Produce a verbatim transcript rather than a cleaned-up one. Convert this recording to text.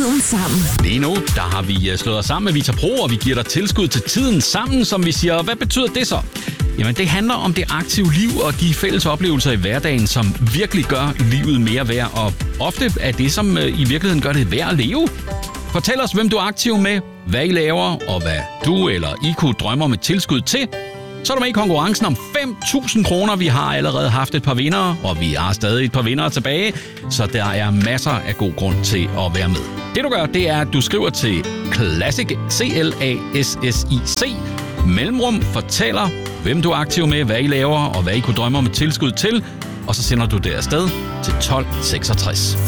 Tiden sammen. Lige nu, der har vi slået os sammen med Vita Pro, og vi giver dig tilskud til Tiden sammen, som vi siger. Hvad betyder det så? Jamen, det handler om det aktive liv og de fælles oplevelser i hverdagen, som virkelig gør livet mere værd, og ofte er det, som i virkeligheden gør det værd at leve. Fortæl os, hvem du er aktiv med, hvad I laver, og hvad du eller I kunne drømme om et tilskud til. Så er du med i konkurrencen om fem tusind kroner. Vi har allerede haft et par vindere, og vi har stadig et par vindere tilbage, så der er masser af god grund til at være med. Det du gør, det er, at du skriver til Classic, C L A S S I C, mellemrum, fortæller, hvem du er aktiv med, hvad I laver, og hvad I kunne drømme om et tilskud til, og så sender du det afsted til tolv seksogtres.